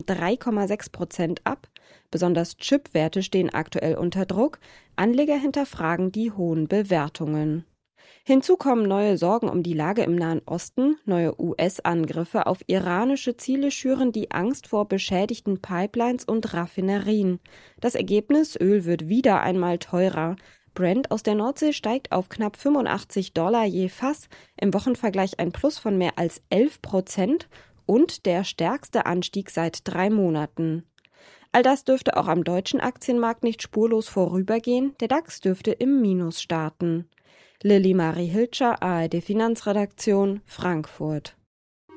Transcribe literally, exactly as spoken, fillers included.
drei Komma sechs Prozent ab. Besonders Chipwerte stehen aktuell unter Druck. Anleger hinterfragen die hohen Bewertungen. Hinzu kommen neue Sorgen um die Lage im Nahen Osten. Neue U S-Angriffe auf iranische Ziele schüren die Angst vor beschädigten Pipelines und Raffinerien. Das Ergebnis: Öl wird wieder einmal teurer. Brent aus der Nordsee steigt auf knapp fünfundachtzig Dollar je Fass, im Wochenvergleich ein Plus von mehr als elf Prozent und der stärkste Anstieg seit drei Monaten. All das dürfte auch am deutschen Aktienmarkt nicht spurlos vorübergehen, der DAX dürfte im Minus starten. Lilly Marie Hilscher, A R D Finanzredaktion, Frankfurt.